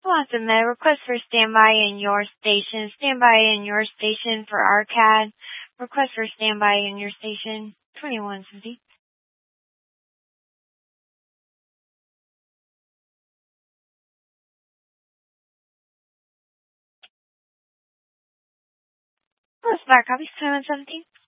Awesome. A request for standby in your station. Standby in your station for ARCAD. Request for standby in your station. 2150. Let's back copy. 2117.